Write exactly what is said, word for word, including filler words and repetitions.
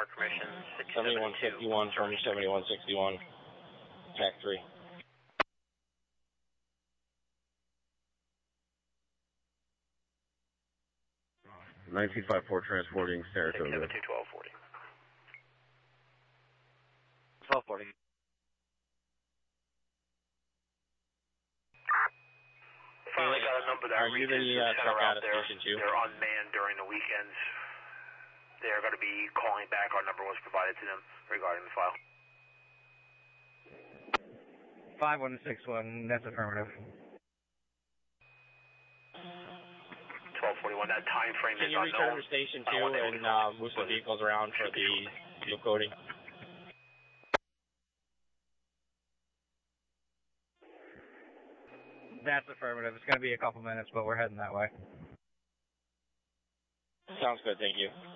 Park permission six seven two. seventy-one fifty-one from seventy-one sixty-one. Tac three. nineteen fifty-four transporting Saratoga. six seven two, twelve forty. twelve forty. Finally got a number that Are you the reaches uh, center truck out out of there. station two? They're unmanned during the weekends. They're going to be calling back. Our number was provided to them regarding the file. five one six one, that's affirmative. twelve forty-one, that time frame Can is you unknown. return to station two and uh, move some vehicles around for the fuel coding? That's affirmative. It's going to be a couple minutes, but we're heading that way. Sounds good, thank you.